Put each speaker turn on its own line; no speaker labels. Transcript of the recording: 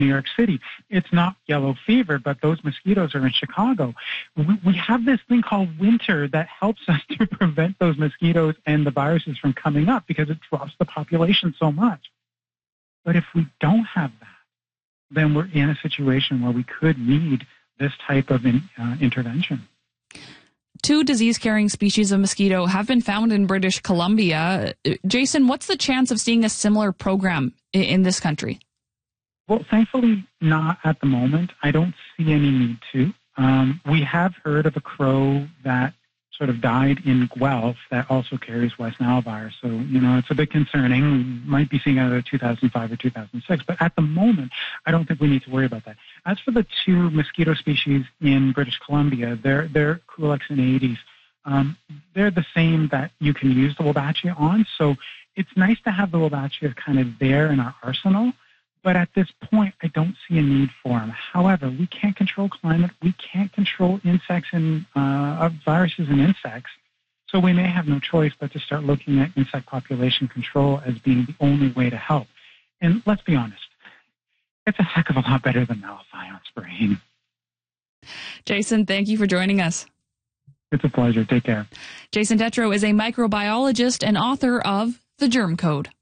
New York City. It's not yellow fever, but those mosquitoes are in Chicago. We have this thing called winter that helps us to prevent those mosquitoes and the viruses from coming up because it drops the population so much. But if we don't have that, then we're in a situation where we could need this type of intervention.
2 disease-carrying species of mosquito have been found in British Columbia. Jason, what's the chance of seeing a similar program in this country?
Well, thankfully, not at the moment. I don't see any need to. We have heard of a crow that sort of died in Guelph that also carries West Nile virus. So, it's a bit concerning. We might be seeing either 2005 or 2006. But at the moment, I don't think we need to worry about that. As for the 2 mosquito species in British Columbia, they're Culex and Aedes. They're the same that you can use the Wolbachia on. So it's nice to have the Wolbachia kind of there in our arsenal. But at this point, I don't see a need for them. However, we can't control climate. We can't control insects and viruses and insects. So we may have no choice but to start looking at insect population control as being the only way to help. And let's be honest, it's a heck of a lot better than malathion spraying.
Jason, thank you for joining us.
It's a pleasure. Take care.
Jason Tetreault is a microbiologist and author of The Germ Code.